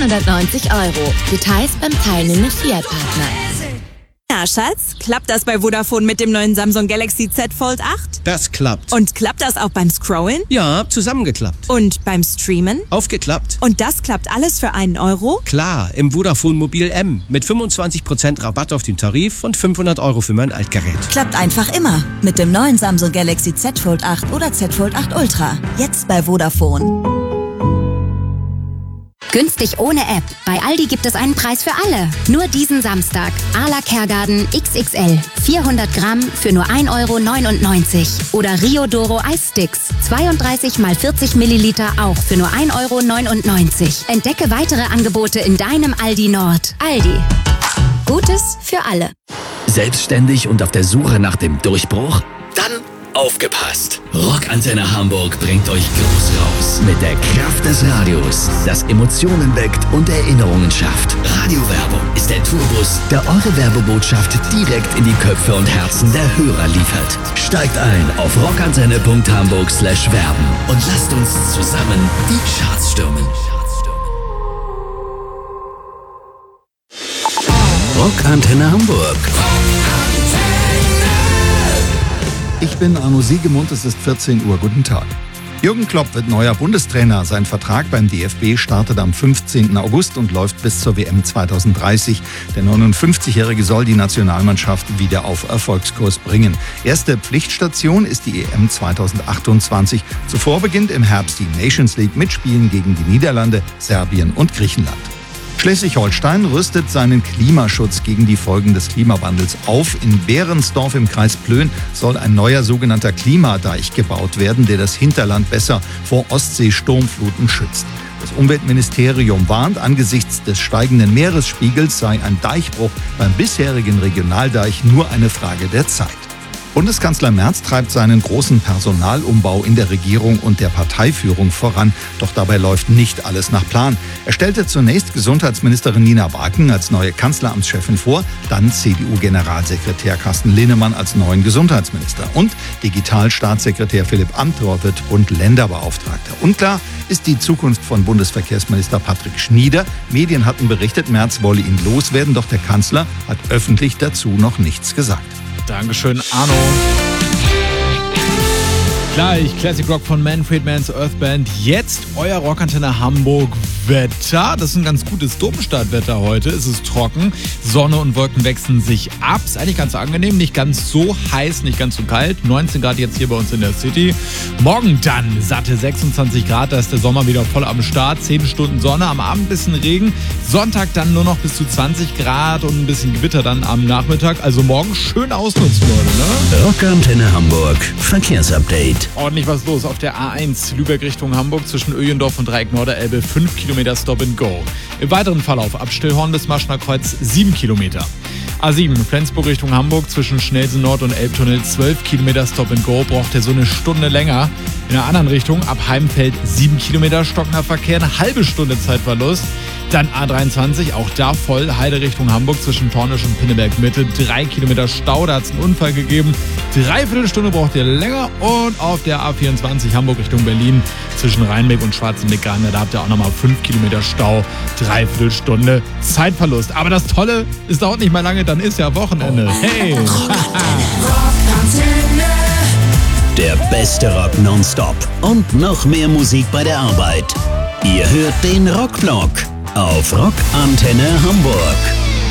990 €. Details beim teilnehmenden Fiat-Partner. Na, Schatz, klappt das bei Vodafone mit dem neuen Samsung Galaxy Z Fold 8? Das klappt. Und klappt das auch beim Scrollen? Ja, zusammengeklappt. Und beim Streamen? Aufgeklappt. Und das klappt alles für einen Euro? Klar, im Vodafone Mobil M mit 25% Rabatt auf den Tarif und 500 € für mein Altgerät. Klappt einfach immer mit dem neuen Samsung Galaxy Z Fold 8 oder Z Fold 8 Ultra. Jetzt bei Vodafone. Günstig ohne App. Bei Aldi gibt es einen Preis für alle. Nur diesen Samstag. Arla Kergarten XXL. 400 Gramm für nur 1,99 €. Oder Rio Doro Eissticks. 32 x 40 Milliliter auch für nur 1,99 €. Entdecke weitere Angebote in deinem Aldi Nord. Aldi. Gutes für alle. Selbstständig und auf der Suche nach dem Durchbruch? Dann aufgepasst! Rockantenne Hamburg bringt euch groß raus mit der Kraft des Radios, das Emotionen weckt und Erinnerungen schafft. Radiowerbung ist der Tourbus, der eure Werbebotschaft direkt in die Köpfe und Herzen der Hörer liefert. Steigt ein auf rockantenne.hamburg/werben und lasst uns zusammen die Charts stürmen. Rockantenne Hamburg. Ich bin Arno Siegemund, es ist 14 Uhr. Guten Tag. Jürgen Klopp wird neuer Bundestrainer. Sein Vertrag beim DFB startet am 15. August und läuft bis zur WM 2030. Der 59-Jährige soll die Nationalmannschaft wieder auf Erfolgskurs bringen. Erste Pflichtstation ist die EM 2028. Zuvor beginnt im Herbst die Nations League mit Spielen gegen die Niederlande, Serbien und Griechenland. Schleswig-Holstein rüstet seinen Klimaschutz gegen die Folgen des Klimawandels auf. In Behrensdorf im Kreis Plön soll ein neuer sogenannter Klimadeich gebaut werden, der das Hinterland besser vor Ostsee-Sturmfluten schützt. Das Umweltministerium warnt, angesichts des steigenden Meeresspiegels sei ein Deichbruch beim bisherigen Regionaldeich nur eine Frage der Zeit. Bundeskanzler Merz treibt seinen großen Personalumbau in der Regierung und der Parteiführung voran. Doch dabei läuft nicht alles nach Plan. Er stellte zunächst Gesundheitsministerin Nina Waken als neue Kanzleramtschefin vor, dann CDU-Generalsekretär Carsten Linnemann als neuen Gesundheitsminister und Digitalstaatssekretär Philipp Amthor wird Bund-Länder-Beauftragter. Unklar ist die Zukunft von Bundesverkehrsminister Patrick Schnieder. Medien hatten berichtet, Merz wolle ihn loswerden, doch der Kanzler hat öffentlich dazu noch nichts gesagt. Dankeschön, Arno. Gleich Classic Rock von Manfred Mann's Earth Band. Jetzt euer Rockantenne Hamburg Wetter. Das ist ein ganz gutes Domstartwetter heute. Es ist trocken. Sonne und Wolken wechseln sich ab. Ist eigentlich ganz angenehm. Nicht ganz so heiß, nicht ganz so kalt. 19 Grad jetzt hier bei uns in der City. Morgen dann satte 26 Grad. Da ist der Sommer wieder voll am Start. 10 Stunden Sonne. Am Abend ein bisschen Regen. Sonntag dann nur noch bis zu 20 Grad und ein bisschen Gewitter dann am Nachmittag. Also morgen schön ausnutzen, Leute, ne? Rockantenne Hamburg. Verkehrsupdate. Ordentlich was los auf der A1 Lübeck Richtung Hamburg zwischen Öjendorf und Dreieck Norderelbe 5 Kilometer Stop and Go. Im weiteren Verlauf ab Stillhorn bis Maschner Kreuz 7 Kilometer. A7 Flensburg Richtung Hamburg zwischen Schnelsen Nord und Elbtunnel 12 Kilometer Stop and Go, braucht ihr so eine Stunde länger. In der anderen Richtung ab Heimfeld 7 Kilometer stockender Verkehr, eine halbe Stunde Zeitverlust. Dann A23, auch da voll, Heide Richtung Hamburg zwischen Tornisch und Pinneberg Mitte, 3 Kilometer Stau, da hat es einen Unfall gegeben. 3/4 Stunde braucht ihr länger und auf der A24 Hamburg Richtung Berlin zwischen Rheinbeck und Schwarzenbeck-Garn, da habt ihr auch nochmal 5 Kilometer Stau, 3/4 Stunde Zeitverlust. Aber das Tolle, es dauert nicht mal lange, dann ist ja Wochenende. Hey! Der beste Rock nonstop und noch mehr Musik bei der Arbeit. Ihr hört den Rockblock auf Rockantenne Hamburg.